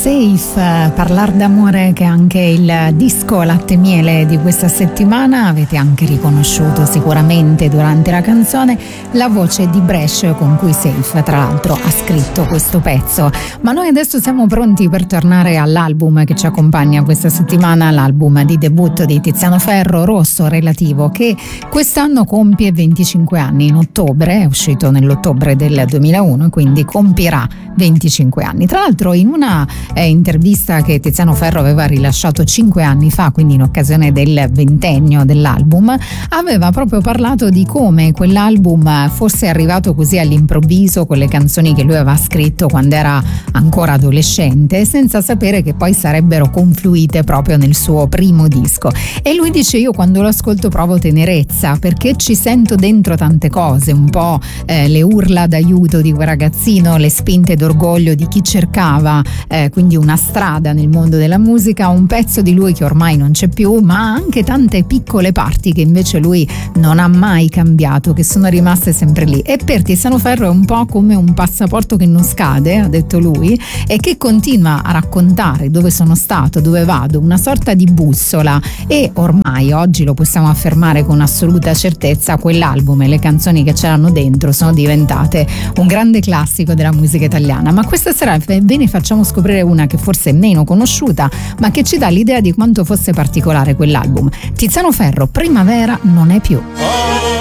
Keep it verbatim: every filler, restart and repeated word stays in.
Safe, Parlar d'amore, che è anche il disco latte miele di questa settimana. Avete anche riconosciuto sicuramente durante la canzone la voce di Brescia con cui Safe tra l'altro ha scritto questo pezzo. Ma noi adesso siamo pronti per tornare all'album che ci accompagna questa settimana, l'album di debutto di Tiziano Ferro, Rosso Relativo, che quest'anno compie venticinque anni in ottobre, è uscito nell'ottobre del duemilauno, quindi compierà venticinque anni. Tra l'altro in una eh, intervista che Tiziano Ferro aveva rilasciato cinque anni fa, quindi in occasione del ventennio dell'album, aveva proprio parlato di come quell'album fosse arrivato così all'improvviso, con le canzoni che lui aveva scritto quando era ancora adolescente, senza sapere che poi sarebbero confluite proprio nel suo primo disco. E lui dice: io quando lo ascolto provo tenerezza, perché ci sento dentro tante cose, un po' eh, le urla d'aiuto di quel ragazzino, le spinte d'orgoglio di chi cercava eh, quindi una strada nel mondo della musica, un pezzo di lui che ormai non c'è più, ma anche tante piccole parti che invece lui non ha mai cambiato, che sono rimaste sempre lì. E per Tiziano Ferro è un po' come un passaporto che non scade, ha detto lui, e che continua a raccontare dove sono stato, dove vado, una sorta di bussola. E ormai oggi lo possiamo affermare con assoluta certezza, quell'album e le canzoni che c'erano dentro sono diventate un grande classico della musica italiana. Ma questa sera ve ne facciamo scoprire una che forse è meno conosciuta, ma che ci dà l'idea di quanto fosse particolare quell'album. Tiziano Ferro, Primavera non è più. Oh!